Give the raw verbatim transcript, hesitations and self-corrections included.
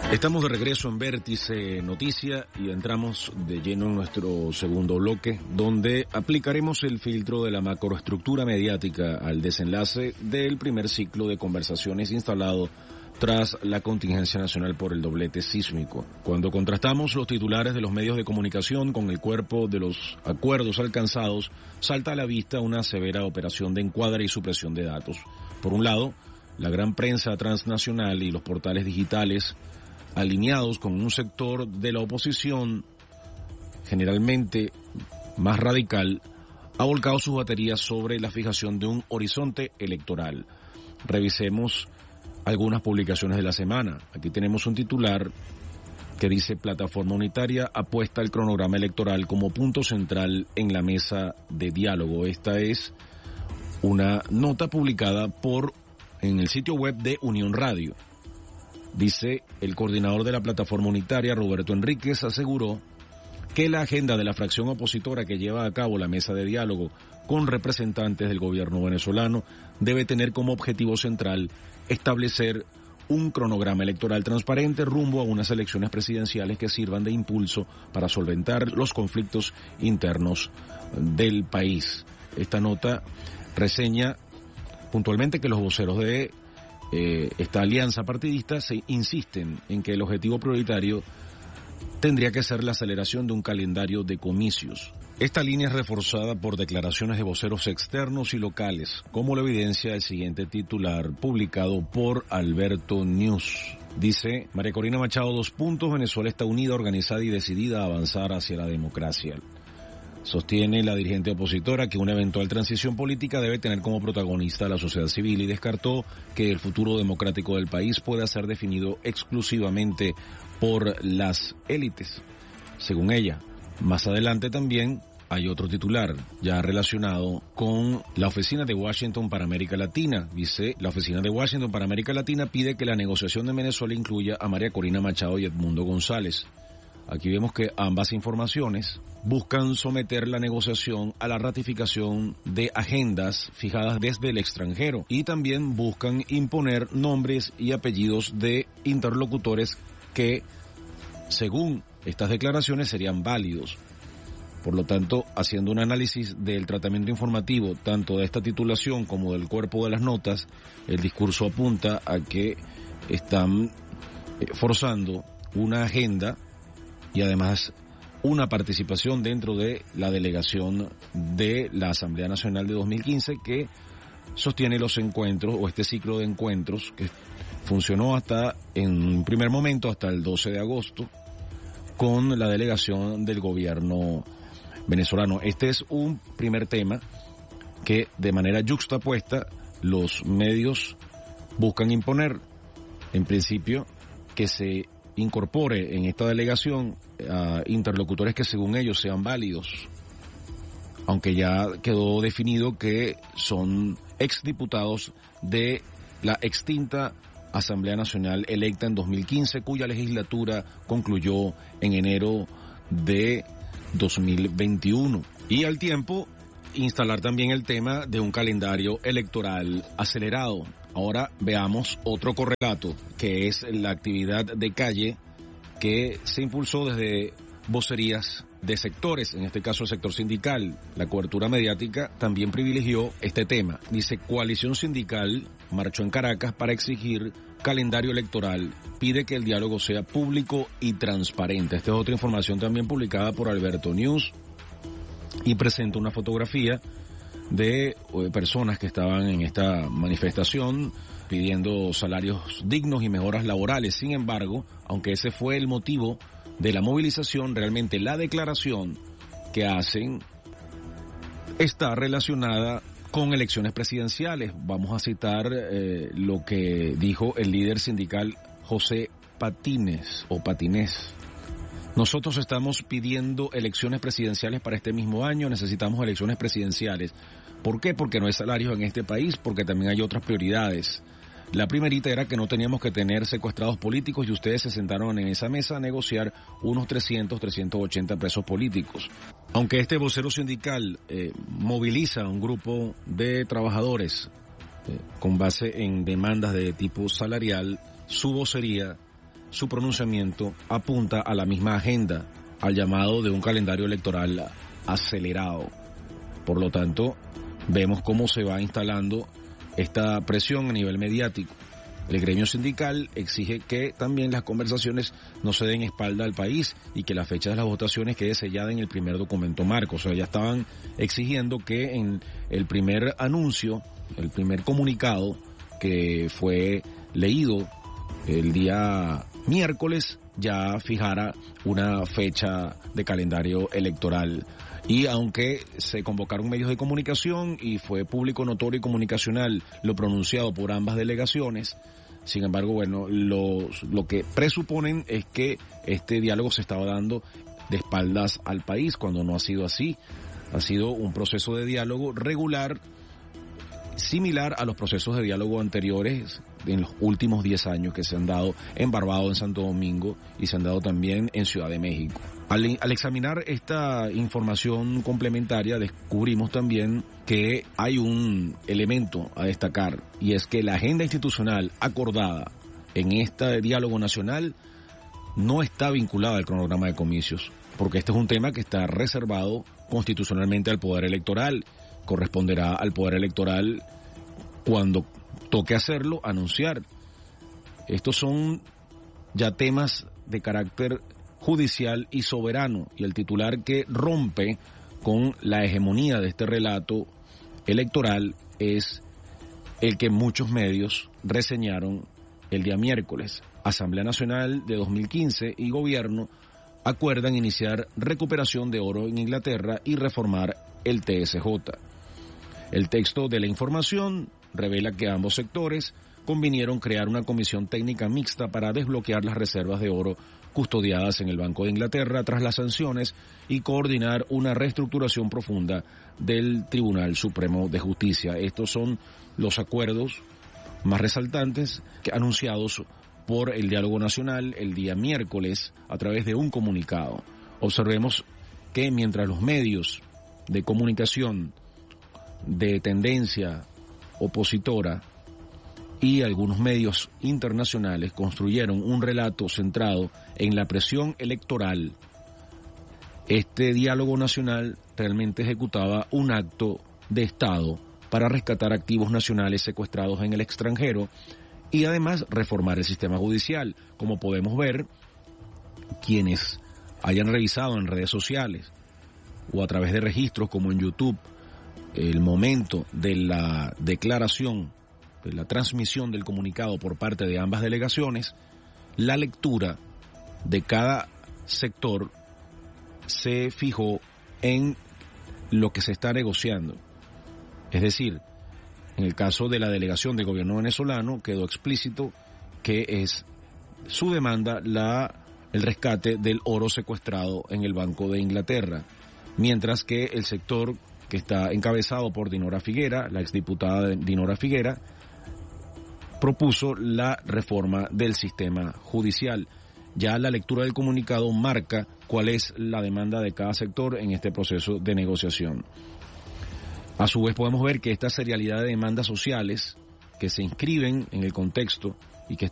Estamos de regreso en Vértice Noticia y entramos de lleno en nuestro segundo bloque, donde aplicaremos el filtro de la macroestructura mediática al desenlace del primer ciclo de conversaciones instalado tras la contingencia nacional por el doblete sísmico. Cuando contrastamos los titulares de los medios de comunicación con el cuerpo de los acuerdos alcanzados, salta a la vista una severa operación de encuadre y supresión de datos. Por un lado, la gran prensa transnacional y los portales digitales alineados con un sector de la oposición generalmente más radical, ha volcado sus baterías sobre la fijación de un horizonte electoral. Revisemos algunas publicaciones de la semana. Aquí tenemos un titular que dice: Plataforma Unitaria apuesta al cronograma electoral como punto central en la mesa de diálogo. Esta es una nota publicada por en el sitio web de Unión Radio. Dice: el coordinador de la Plataforma Unitaria, Roberto Enríquez, aseguró que la agenda de la fracción opositora que lleva a cabo la mesa de diálogo con representantes del gobierno venezolano debe tener como objetivo central establecer un cronograma electoral transparente rumbo a unas elecciones presidenciales que sirvan de impulso para solventar los conflictos internos del país. Esta nota reseña puntualmente que los voceros de Eh, esta alianza partidista se insisten en que el objetivo prioritario tendría que ser la aceleración de un calendario de comicios. Esta línea es reforzada por declaraciones de voceros externos y locales, como lo evidencia el siguiente titular publicado por Alberto News. Dice: María Corina Machado, dos puntos, Venezuela está unida, organizada y decidida a avanzar hacia la democracia. Sostiene la dirigente opositora que una eventual transición política debe tener como protagonista a la sociedad civil y descartó que el futuro democrático del país pueda ser definido exclusivamente por las élites. Según ella, más adelante también hay otro titular ya relacionado con la Oficina de Washington para América Latina. Dice: la Oficina de Washington para América Latina pide que la negociación de Venezuela incluya a María Corina Machado y Edmundo González. Aquí vemos que ambas informaciones buscan someter la negociación a la ratificación de agendas fijadas desde el extranjero y también buscan imponer nombres y apellidos de interlocutores que, según estas declaraciones, serían válidos. Por lo tanto, haciendo un análisis del tratamiento informativo tanto de esta titulación como del cuerpo de las notas, el discurso apunta a que están forzando una agenda y además una participación dentro de la delegación de la Asamblea Nacional de dos mil quince que sostiene los encuentros o este ciclo de encuentros que funcionó hasta en un primer momento hasta el doce de agosto con la delegación del gobierno venezolano. Este es un primer tema que de manera yuxtapuesta los medios buscan imponer. En principio, que se incorpore en esta delegación a interlocutores que según ellos sean válidos, aunque ya quedó definido que son exdiputados de la extinta Asamblea Nacional electa en dos mil quince, cuya legislatura concluyó en enero de dos mil veintiuno. Y al tiempo, instalar también el tema de un calendario electoral acelerado. Ahora veamos otro correlato, que es la actividad de calle que se impulsó desde vocerías de sectores, en este caso el sector sindical. La cobertura mediática también privilegió este tema. Dice: Coalición Sindical marchó en Caracas para exigir calendario electoral, pide que el diálogo sea público y transparente. Esta es otra información también publicada por Alberto News y presenta una fotografía de personas que estaban en esta manifestación pidiendo salarios dignos y mejoras laborales. Sin embargo, aunque ese fue el motivo de la movilización, realmente la declaración que hacen está relacionada con elecciones presidenciales. Vamos a citar eh, lo que dijo el líder sindical José Patínez o Patinés. Nosotros estamos pidiendo elecciones presidenciales para este mismo año, necesitamos elecciones presidenciales. ¿Por qué? Porque no hay salarios en este país, porque también hay otras prioridades. La primerita era que no teníamos que tener secuestrados políticos y ustedes se sentaron en esa mesa a negociar unos trescientos, trescientos ochenta presos políticos. Aunque este vocero sindical eh, moviliza a un grupo de trabajadores eh, con base en demandas de tipo salarial, su vocería su pronunciamiento apunta a la misma agenda, al llamado de un calendario electoral acelerado. Por lo tanto, vemos cómo se va instalando esta presión a nivel mediático. El gremio sindical exige que también las conversaciones no se den espalda al país y que la fecha de las votaciones quede sellada en el primer documento marco. O sea, ya estaban exigiendo que en el primer anuncio, el primer comunicado que fue leído el día miércoles, ya fijara una fecha de calendario electoral. Y aunque se convocaron medios de comunicación y fue público, notorio y comunicacional lo pronunciado por ambas delegaciones, sin embargo, bueno, lo, lo que presuponen es que este diálogo se estaba dando de espaldas al país, cuando no ha sido así. Ha sido un proceso de diálogo regular, similar a los procesos de diálogo anteriores en los últimos diez años que se han dado en Barbados, en Santo Domingo, y se han dado también en Ciudad de México. Al, al examinar esta información complementaria, descubrimos también que hay un elemento a destacar, y es que la agenda institucional acordada en este diálogo nacional no está vinculada al cronograma de comicios, porque este es un tema que está reservado constitucionalmente al Poder Electoral. Corresponderá al Poder Electoral, cuando toque hacerlo, anunciar. Estos son ya temas de carácter judicial y soberano, y el titular que rompe con la hegemonía de este relato electoral es el que muchos medios reseñaron el día miércoles. Asamblea Nacional de dos mil quince y Gobierno acuerdan iniciar recuperación de oro en Inglaterra y reformar el T S J. El texto de la información revela que ambos sectores convinieron crear una comisión técnica mixta para desbloquear las reservas de oro custodiadas en el Banco de Inglaterra tras las sanciones y coordinar una reestructuración profunda del Tribunal Supremo de Justicia. Estos son los acuerdos más resaltantes que anunciados por el Diálogo Nacional el día miércoles a través de un comunicado. Observemos que mientras los medios de comunicación de tendencia opositora y algunos medios internacionales construyeron un relato centrado en la presión electoral, este diálogo nacional realmente ejecutaba un acto de Estado para rescatar activos nacionales secuestrados en el extranjero y además reformar el sistema judicial. Como podemos ver, quienes hayan revisado en redes sociales o a través de registros como en YouTube el momento de la declaración, de la transmisión del comunicado por parte de ambas delegaciones, la lectura de cada sector se fijó en lo que se está negociando. Es decir, en el caso de la delegación del gobierno venezolano quedó explícito que es su demanda la, el rescate del oro secuestrado en el Banco de Inglaterra, mientras que el sector que está encabezado por Dinora Figuera, la exdiputada Dinora Figuera, propuso la reforma del sistema judicial. Ya la lectura del comunicado marca cuál es la demanda de cada sector en este proceso de negociación. A su vez podemos ver que esta serialidad de demandas sociales que se inscriben en el contexto y que